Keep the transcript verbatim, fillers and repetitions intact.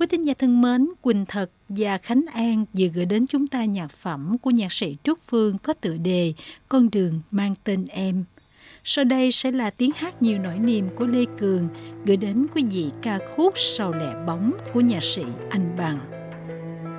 Quý thính giả thân mến, Quỳnh Thật và Khánh An vừa gửi đến chúng ta nhạc phẩm của nhạc sĩ Trúc Phương có tựa đề Con đường mang tên em. Sau đây sẽ là tiếng hát nhiều nỗi niềm của Lê Cường gửi đến quý vị ca khúc Sau lẻ bóng của nhạc sĩ Anh Bằng.